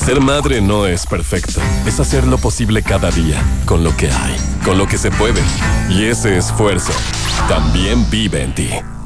Ser madre no es perfecto. Es hacer lo posible cada día, con lo que hay, con lo que se puede. Y ese esfuerzo también vive en ti.